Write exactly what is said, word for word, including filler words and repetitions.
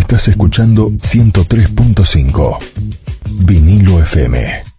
Estás escuchando ciento tres punto cinco Vinilo F M.